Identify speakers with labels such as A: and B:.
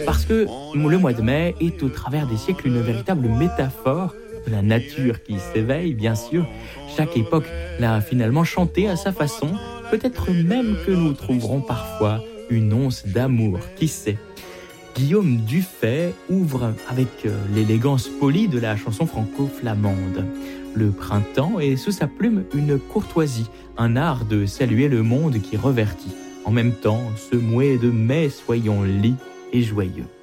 A: Parce que le mois de mai est au travers des siècles une véritable métaphore de la nature qui s'éveille, bien sûr. Chaque époque l'a finalement chanté à sa façon. Peut-être même que nous trouverons parfois une once d'amour, qui sait. Guillaume Dufay ouvre avec l'élégance polie de la chanson franco-flamande. Le printemps est sous sa plume une courtoisie, un art de saluer le monde qui revertit. En même temps, ce mois de mai, soyons lits et joyeux.